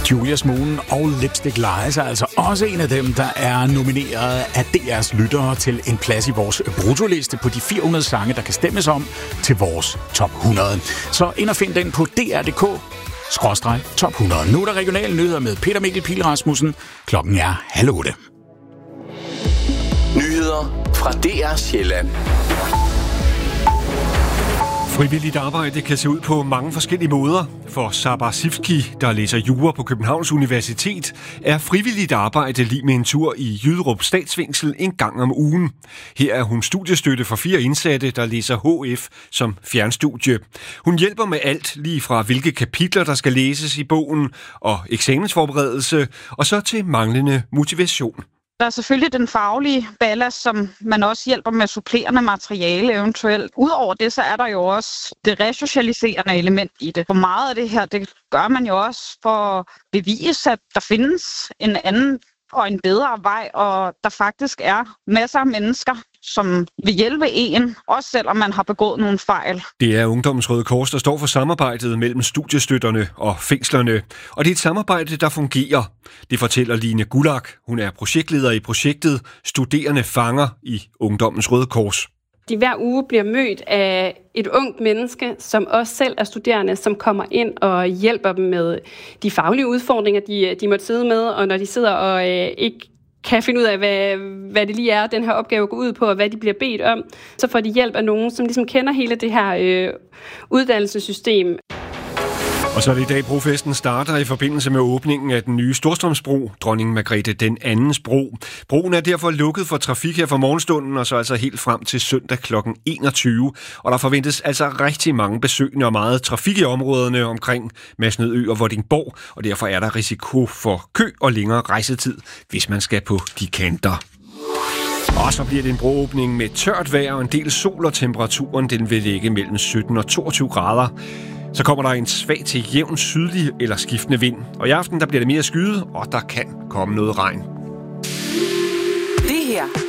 Julius Moon og Lipstick Lies er altså også en af dem, der er nomineret af DR's lyttere til en plads i vores bruttoliste på de 400 sange, der kan stemmes om til vores top 100. Så ind og find den på dr.dk/top 100. Nu er der regionale nyheder med Peter Mikkel Pihl Rasmussen. Klokken er 7:30. Nyheder fra DR Sjælland. Frivilligt arbejde kan se ud på mange forskellige måder. For Sabar Sifki, der læser jura på Københavns Universitet, er frivilligt arbejde lige med en tur i Jyderup Statsfængsel en gang om ugen. Her er hun studiestøtte for 4 indsatte, der læser HF som fjernstudie. Hun hjælper med alt, lige fra hvilke kapitler, der skal læses i bogen, og eksamensforberedelse, og så til manglende motivation. Der er selvfølgelig den faglige ballast, som man også hjælper med supplerende materiale eventuelt. Udover det, så er der jo også det resocialiserende element i det. For meget af det her, det gør man jo også for at bevise, at der findes en anden og en bedre vej, og der faktisk er masser af mennesker, som vil hjælpe en, også selvom man har begået nogle fejl. Det er Ungdommens Røde Kors, der står for samarbejdet mellem studiestøtterne og fængslerne. Og det er et samarbejde, der fungerer. Det fortæller Line Gulag. Hun er projektleder i projektet Studerende Fanger i Ungdommens Røde Kors. De hver uge bliver mødt af et ungt menneske, som også selv er studerende, som kommer ind og hjælper dem med de faglige udfordringer, de måtte sidde med, og når de sidder og ikke kan finde ud af, hvad det lige er, den her opgave går ud på, og hvad de bliver bedt om, så får de hjælp af nogen, som ligesom kender hele det her uddannelsessystem. Og så er det i dag, brofesten starter i forbindelse med åbningen af den nye Storstrømsbro, Dronning Margrethe den andens bro. Broen er derfor lukket for trafik her fra morgenstunden, og så altså helt frem til søndag kl. 21. Og der forventes altså rigtig mange besøgende og meget trafik i områderne omkring Masnedø og Vordingborg, og derfor er der risiko for kø og længere rejsetid, hvis man skal på de kanter. Og så bliver det en broåbning med tørt vejr og en del sol, og temperaturen den vil ligge mellem 17 og 22 grader. Så kommer der en svag til jævn sydlig eller skiftende vind. Og i aften der bliver det mere skyet, og der kan komme noget regn. Det her